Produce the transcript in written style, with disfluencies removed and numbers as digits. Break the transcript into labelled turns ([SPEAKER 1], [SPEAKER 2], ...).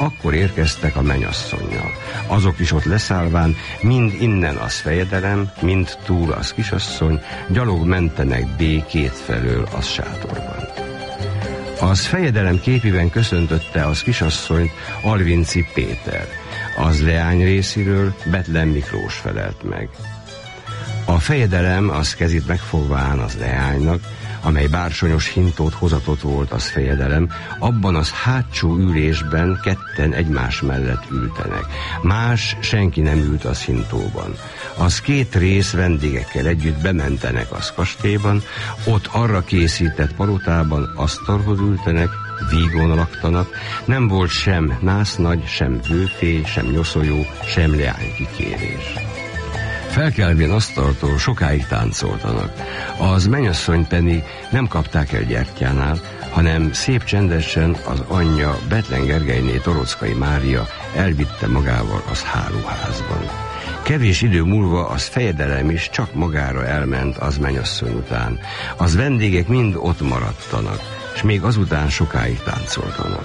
[SPEAKER 1] Akkor érkeztek a mennyasszonnyal. Azok is ott leszállván, mind innen az fejedelem, mind túl az kisasszony, gyalog mentenek békét felől az sátorban. Az fejedelem képiben köszöntötte az kisasszonyt Alvinci Péter, az leány részéről Bethlen Miklós felelt meg. A fejedelem az kezét megfogván az leánynak, amely bársonyos hintót hozatott volt az fejedelem, abban az hátsó ülésben ketten egymás mellett ültenek. Más senki nem ült az hintóban. Az két rész vendégekkel együtt bementenek az kastélyban, ott arra készített palotában asztalhoz ültenek, vígon laktanak, nem volt sem násznagy, sem vőfély, sem nyoszójó, sem leánykikérés. Felkelvén asztaltól sokáig táncoltanak. Az mennyasszony pedig nem kapták el gyertyánál, hanem szép csendesen az anyja Bethlen Gergelyné Torockai Mária elvitte magával az hálóházban. Kevés idő múlva az fejedelem is csak magára elment az mennyasszony után. Az vendégek mind ott maradtanak, és még azután sokáig táncoltanak.